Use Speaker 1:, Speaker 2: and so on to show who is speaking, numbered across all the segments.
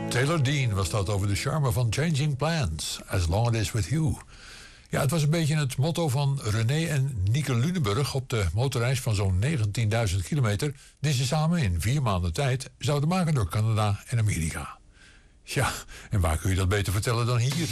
Speaker 1: Taylor Dean was dat over de charme van Changing Plans, As Long As It Is With You. Ja, het was een beetje het motto van René en Nieke Lunenburg op de motorreis van zo'n 19.000 kilometer... die ze samen in 4 maanden tijd zouden maken door Canada en Amerika. Ja, en waar kun je dat beter vertellen dan hier?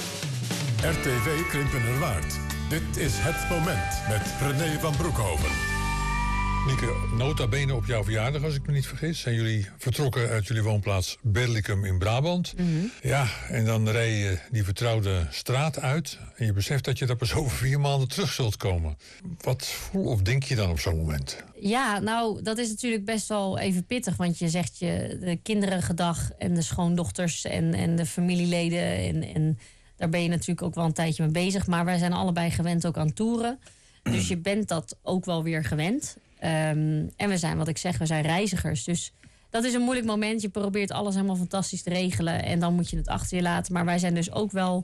Speaker 2: RTV Krimpenerwaard. Dit is Het Moment met René van Broekhoven.
Speaker 1: Nieke, nota bene op jouw verjaardag, als ik me niet vergis... zijn jullie vertrokken uit jullie woonplaats Berlicum in Brabant. Mm-hmm. Ja, en dan rij je die vertrouwde straat uit... en je beseft dat je daar pas over 4 maanden terug zult komen. Wat voel of denk je dan op zo'n moment?
Speaker 3: Ja, nou, dat is natuurlijk best wel even pittig... want je zegt de kinderen gedag en de schoondochters en de familieleden... en daar ben je natuurlijk ook wel een tijdje mee bezig... maar wij zijn allebei gewend ook aan toeren. Dus je bent dat ook wel weer gewend... en we zijn, wat ik zeg, we zijn reizigers. Dus dat is een moeilijk moment. Je probeert alles helemaal fantastisch te regelen. En dan moet je het achter je laten. Maar wij zijn dus ook wel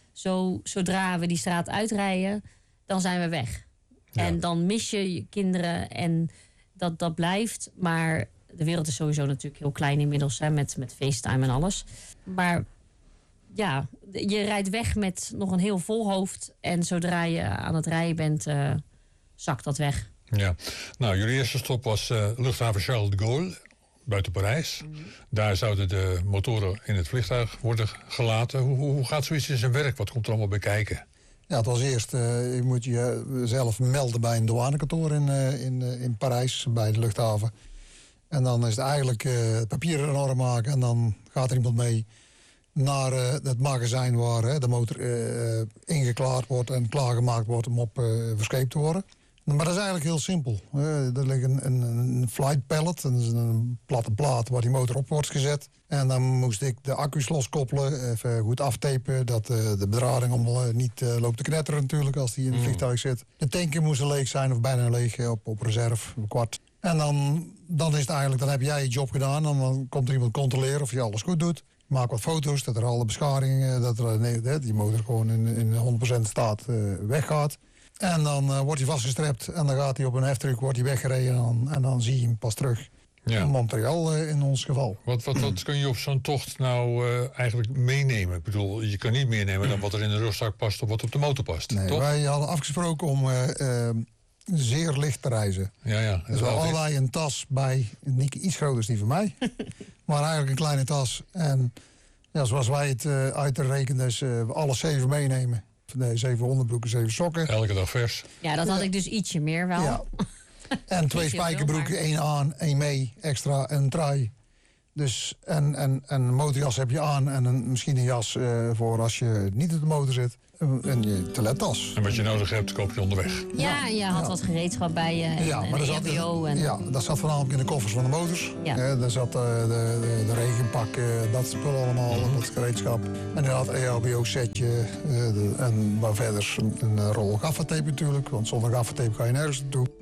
Speaker 3: zodra we die straat uitrijden, dan zijn we weg. Ja. En dan mis je kinderen en dat blijft. Maar de wereld is sowieso natuurlijk heel klein inmiddels. Hè, met FaceTime en alles. Maar ja, je rijdt weg met nog een heel vol hoofd. En zodra je aan het rijden bent, zakt dat weg.
Speaker 1: Ja, nou, jullie eerste stop was luchthaven Charles de Gaulle, buiten Parijs. Mm-hmm. Daar zouden de motoren in het vliegtuig worden gelaten. Hoe gaat zoiets in zijn werk? Wat komt er allemaal bij kijken?
Speaker 4: Ja, het was eerst, je moet jezelf melden bij een douanekantoor in Parijs, bij de luchthaven. En dan is het eigenlijk papieren in orde maken en dan gaat er iemand mee naar het magazijn waar de motor ingeklaard wordt en klaargemaakt wordt om op verscheept te worden. Maar dat is eigenlijk heel simpel. Er ligt een flight pallet, een platte plaat waar die motor op wordt gezet. En dan moest ik de accu's loskoppelen, even goed aftapen, dat de bedrading allemaal niet loopt te knetteren natuurlijk als die in het vliegtuig zit. De tanken moesten leeg zijn of bijna leeg op reserve, een kwart. En dan is het eigenlijk, dan heb jij je job gedaan en dan komt er iemand controleren of je alles goed doet. Maak wat foto's, dat er alle beschadigingen, dat die motor gewoon in 100% staat weggaat. En dan wordt hij vastgestrept en dan gaat hij op een heftruck wordt hij weggereden en dan zie je hem pas terug. Ja. Materiaal in ons geval.
Speaker 1: Wat kun je op zo'n tocht nou eigenlijk meenemen? Ik bedoel, je kan niet meenemen dan wat er in de rugzak past of wat op de motor past. Nee, toch?
Speaker 4: Wij hadden afgesproken om zeer licht te reizen.
Speaker 1: Ja.
Speaker 4: Dus we hadden allebei een tas bij, iets groter is die van mij, maar eigenlijk een kleine tas. En ja, zoals wij het uit te rekenen, dus alle 7 meenemen. Nee, 7 onderbroeken, 7 sokken.
Speaker 1: Elke dag vers.
Speaker 3: Ja, dat had ik dus ietsje meer wel. Ja.
Speaker 4: En 2 spijkerbroeken, 1 aan, 1 mee, extra en een trui. Dus, en een motorjas heb je aan en misschien een jas voor als je niet op de motor zit. En je toilettas.
Speaker 1: En wat je nodig hebt, koop je onderweg.
Speaker 3: Ja, je had wat gereedschap bij je.
Speaker 4: Maar dat zat voornamelijk in de koffers van de motors. Ja. Daar zat de regenpak, dat spul allemaal, dat gereedschap. En je had een EHBO-setje. En maar verder een rol gaffatape natuurlijk, want zonder gaffatape ga je nergens naartoe.